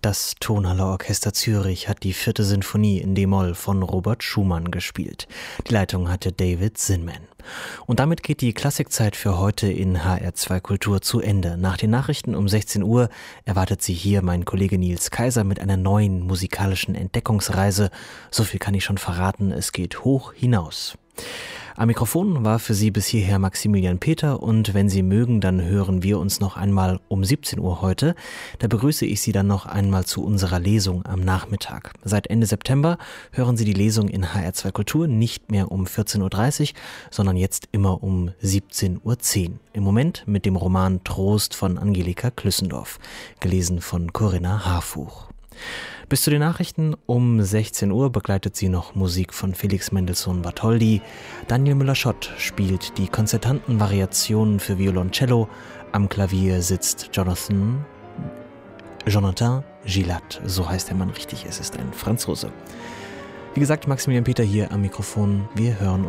Das Tonhalle Orchester Zürich hat die 4. Sinfonie in d-Moll von Robert Schumann gespielt. Die Leitung hatte David Zinman. Und damit geht die Klassikzeit für heute in HR2 Kultur zu Ende. Nach den Nachrichten um 16 Uhr erwartet Sie hier mein Kollege Nils Kaiser mit einer neuen musikalischen Entdeckungsreise. So viel kann ich schon verraten, es geht hoch hinaus. Am Mikrofon war für Sie bis hierher Maximilian Peter und wenn Sie mögen, dann hören wir uns noch einmal um 17 Uhr heute. Da begrüße ich Sie dann noch einmal zu unserer Lesung am Nachmittag. Seit Ende September hören Sie die Lesung in HR2 Kultur nicht mehr um 14.30 Uhr, sondern jetzt immer um 17.10 Uhr. Im Moment mit dem Roman Trost von Angelika Klüssendorf, gelesen von Corinna Harfuch. Bis zu den Nachrichten um 16 Uhr begleitet sie noch Musik von Felix Mendelssohn Bartholdy. Daniel Müller-Schott spielt die konzertanten Variationen für Violoncello. Am Klavier sitzt Jonathan Gillat, so heißt der Mann richtig, es ist ein Franzose. Wie gesagt, Maximilian Peter hier am Mikrofon. Wir hören uns.